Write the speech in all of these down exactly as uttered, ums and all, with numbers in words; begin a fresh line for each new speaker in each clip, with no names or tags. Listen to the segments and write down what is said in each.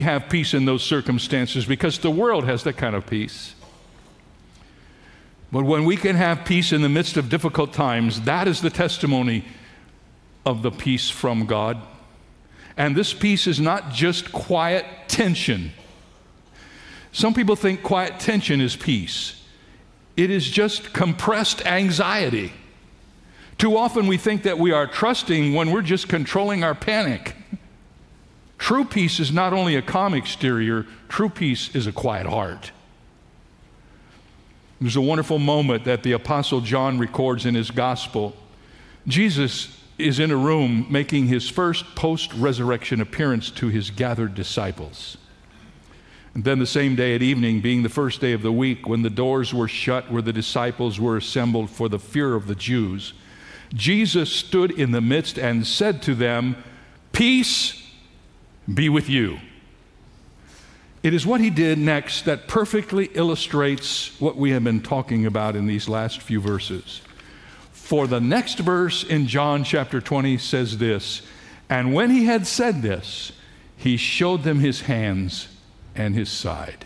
have peace in those circumstances because the world has that kind of peace. But when we can have peace in the midst of difficult times, that is the testimony of the peace from God. And this peace is not just quiet tension. Some people think quiet tension is peace. It is just compressed anxiety. Too often we think that we are trusting when we're just controlling our panic. True peace is not only a calm exterior, true peace is a quiet heart. There's a wonderful moment that the Apostle John records in his gospel. Jesus is in a room making his first post-resurrection appearance to his gathered disciples. And then the same day at evening, being the first day of the week, when the doors were shut where the disciples were assembled for the fear of the Jews, Jesus stood in the midst and said to them, "Peace be with you." It is what he did next that perfectly illustrates what we have been talking about in these last few verses. For the next verse in John chapter twenty says this, "And when he had said this, he showed them his hands and his side."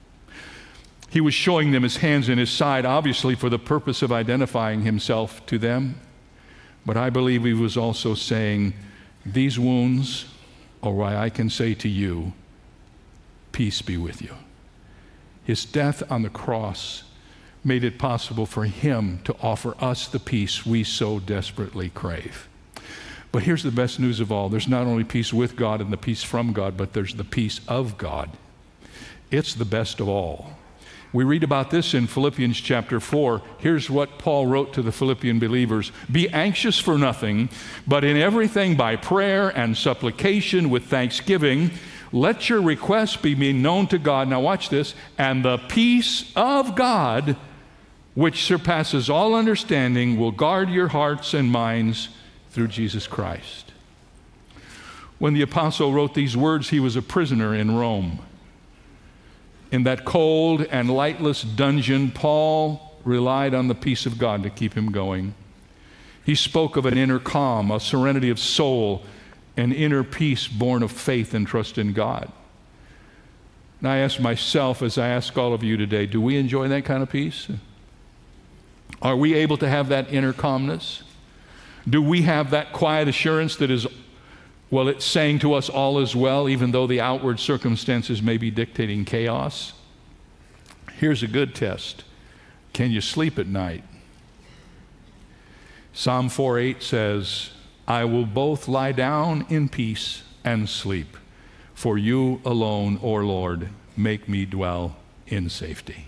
He was showing them his hands and his side, obviously for the purpose of identifying himself to them. But I believe he was also saying, these wounds are why I can say to you, peace be with you. His death on the cross made it possible for him to offer us the peace we so desperately crave. But here's the best news of all. There's not only peace with God and the peace from God, but there's the peace of God. It's the best of all. We read about this in Philippians chapter four. Here's what Paul wrote to the Philippian believers. "Be anxious for nothing, but in everything by prayer and supplication with thanksgiving, let your requests be made known to God." Now watch this. "And the peace of God, which surpasses all understanding, will guard your hearts and minds through Jesus Christ." When the apostle wrote these words, he was a prisoner in Rome. In that cold and lightless dungeon, Paul relied on the peace of God to keep him going. He spoke of an inner calm, a serenity of soul, an inner peace born of faith and trust in God. And I ask myself, as I ask all of you today, do we enjoy that kind of peace? Are we able to have that inner calmness? Do we have that quiet assurance that is, well, it's saying to us all is well, even though the outward circumstances may be dictating chaos? Here's a good test. Can you sleep at night? Psalm four eight says, "I will both lie down in peace and sleep, for you alone, O Lord, make me dwell in safety."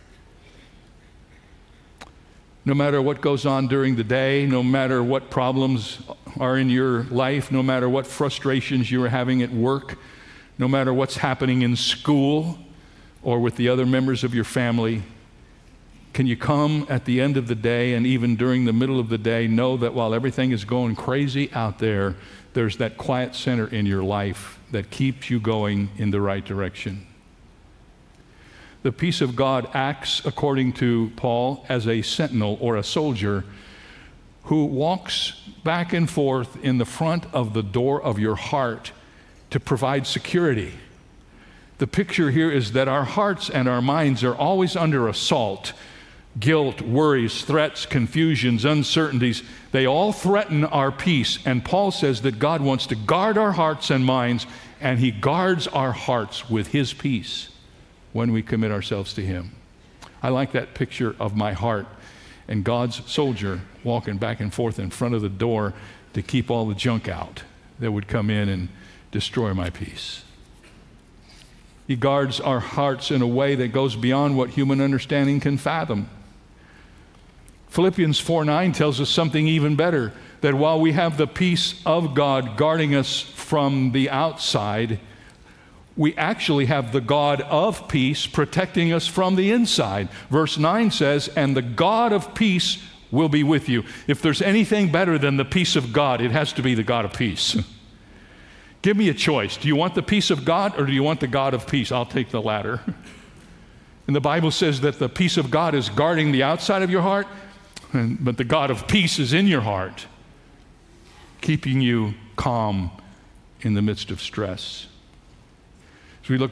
No matter what goes on during the day, no matter what problems are in your life, no matter what frustrations you are having at work, no matter what's happening in school or with the other members of your family, can you come at the end of the day and even during the middle of the day know that while everything is going crazy out there, there's that quiet center in your life that keeps you going in the right direction? The peace of God acts, according to Paul, as a sentinel or a soldier who walks back and forth in the front of the door of your heart to provide security. The picture here is that our hearts and our minds are always under assault. Guilt, worries, threats, confusions, uncertainties, they all threaten our peace. And Paul says that God wants to guard our hearts and minds, and he guards our hearts with his peace when we commit ourselves to him. I like that picture of my heart and God's soldier walking back and forth in front of the door to keep all the junk out that would come in and destroy my peace. He guards our hearts in a way that goes beyond what human understanding can fathom. Philippians four nine tells us something even better, that while we have the peace of God guarding us from the outside, we actually have the God of peace protecting us from the inside. Verse nine says, "And the God of peace will be with you." If there's anything better than the peace of God, it has to be the God of peace. Give me a choice. Do you want the peace of God or do you want the God of peace? I'll take the latter. And the Bible says that the peace of God is guarding the outside of your heart, but the God of peace is in your heart, keeping you calm in the midst of stress. As we look